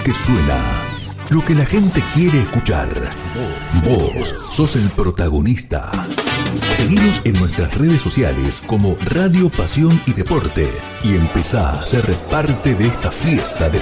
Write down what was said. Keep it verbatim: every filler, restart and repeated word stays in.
que suena, lo que la gente quiere escuchar. Vos sos el protagonista. Seguinos en nuestras redes sociales como Radio Pasión y Deporte y empezá a ser parte de esta fiesta de